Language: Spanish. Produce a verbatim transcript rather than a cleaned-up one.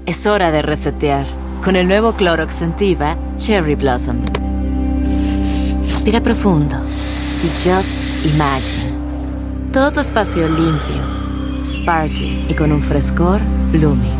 Es hora de resetear. Con el nuevo Clorox Scentiva Cherry Blossom. Respira profundo y just imagine. Todo tu espacio limpio, sparkling y con un frescor blooming.